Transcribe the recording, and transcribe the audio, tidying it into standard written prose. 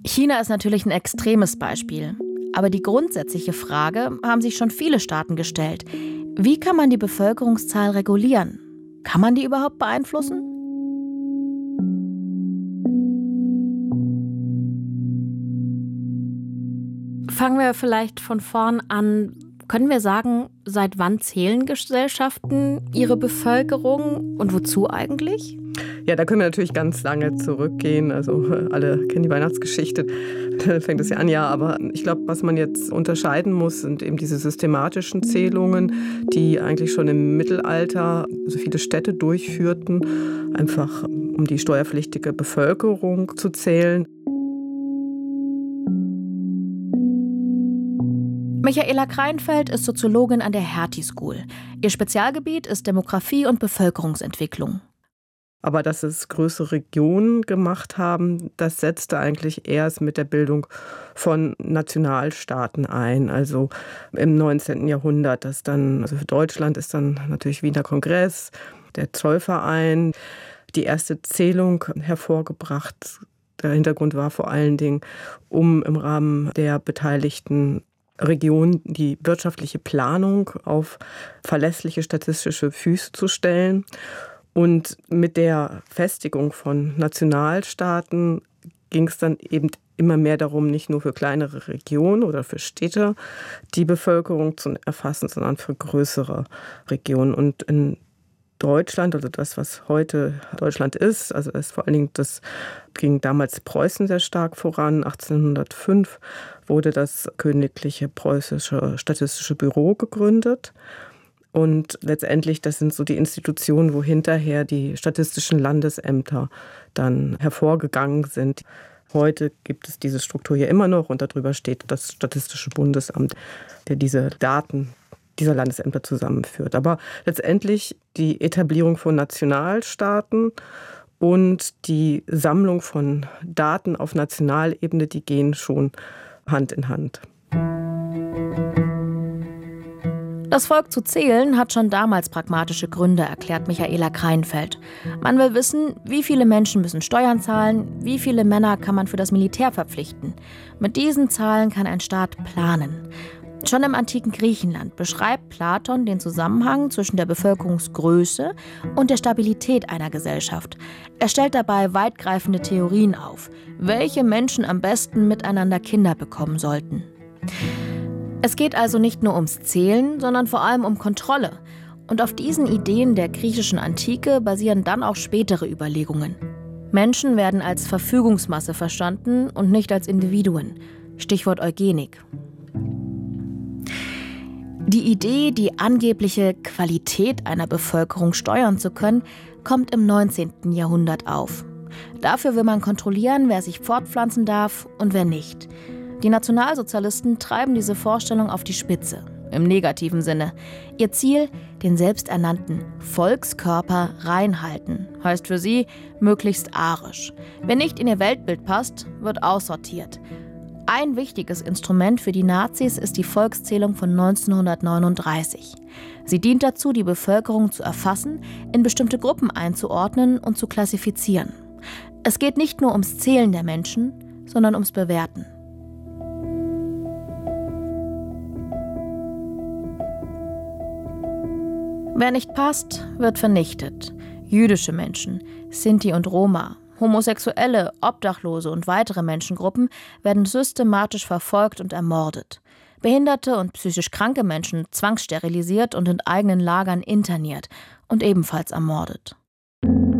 China ist natürlich ein extremes Beispiel. Aber die grundsätzliche Frage haben sich schon viele Staaten gestellt. Wie kann man die Bevölkerungszahl regulieren? Kann man die überhaupt beeinflussen? Fangen wir vielleicht von vorn an. Können wir sagen, seit wann zählen Gesellschaften ihre Bevölkerung und wozu eigentlich? Ja, da können wir natürlich ganz lange zurückgehen. Also alle kennen die Weihnachtsgeschichte, da fängt es ja an, ja. Aber ich glaube, was man jetzt unterscheiden muss, sind eben diese systematischen Zählungen, die eigentlich schon im Mittelalter so viele Städte durchführten, einfach um die steuerpflichtige Bevölkerung zu zählen. Michaela Kreinfeld ist Soziologin an der Hertie School. Ihr Spezialgebiet ist Demografie und Bevölkerungsentwicklung. Aber dass es größere Regionen gemacht haben, das setzte eigentlich erst mit der Bildung von Nationalstaaten ein. Also im 19. Jahrhundert, also für Deutschland ist dann natürlich Wiener Kongress, der Zollverein, die erste Zählung hervorgebracht. Der Hintergrund war vor allen Dingen, um im Rahmen der beteiligten Region die wirtschaftliche Planung auf verlässliche statistische Füße zu stellen. Und mit der Festigung von Nationalstaaten ging es dann eben immer mehr darum, nicht nur für kleinere Regionen oder für Städte die Bevölkerung zu erfassen, sondern für größere Regionen. Und in Deutschland, also das, was heute Deutschland ist, also vor allen Dingen, das ging damals Preußen sehr stark voran. 1805 wurde das Königliche Preußische Statistische Büro gegründet. Und letztendlich, das sind so die Institutionen, wo hinterher die statistischen Landesämter dann hervorgegangen sind. Heute gibt es diese Struktur hier immer noch und darüber steht das Statistische Bundesamt, der diese Daten dieser Landesämter zusammenführt. Aber letztendlich die Etablierung von Nationalstaaten und die Sammlung von Daten auf Nationalebene, die gehen schon Hand in Hand. Das Volk zu zählen hat schon damals pragmatische Gründe, erklärt Michaela Kreinfeld. Man will wissen, wie viele Menschen müssen Steuern zahlen, wie viele Männer kann man für das Militär verpflichten. Mit diesen Zahlen kann ein Staat planen. Schon im antiken Griechenland beschreibt Platon den Zusammenhang zwischen der Bevölkerungsgröße und der Stabilität einer Gesellschaft. Er stellt dabei weitgreifende Theorien auf, welche Menschen am besten miteinander Kinder bekommen sollten. Es geht also nicht nur ums Zählen, sondern vor allem um Kontrolle. Und auf diesen Ideen der griechischen Antike basieren dann auch spätere Überlegungen. Menschen werden als Verfügungsmasse verstanden und nicht als Individuen. Stichwort Eugenik. Die Idee, die angebliche Qualität einer Bevölkerung steuern zu können, kommt im 19. Jahrhundert auf. Dafür will man kontrollieren, wer sich fortpflanzen darf und wer nicht. Die Nationalsozialisten treiben diese Vorstellung auf die Spitze, im negativen Sinne. Ihr Ziel, den selbsternannten Volkskörper reinhalten, heißt für sie möglichst arisch. Wer nicht in ihr Weltbild passt, wird aussortiert. Ein wichtiges Instrument für die Nazis ist die Volkszählung von 1939. Sie dient dazu, die Bevölkerung zu erfassen, in bestimmte Gruppen einzuordnen und zu klassifizieren. Es geht nicht nur ums Zählen der Menschen, sondern ums Bewerten. Wer nicht passt, wird vernichtet. Jüdische Menschen, Sinti und Roma, Homosexuelle, Obdachlose und weitere Menschengruppen werden systematisch verfolgt und ermordet. Behinderte und psychisch kranke Menschen zwangssterilisiert und in eigenen Lagern interniert und ebenfalls ermordet.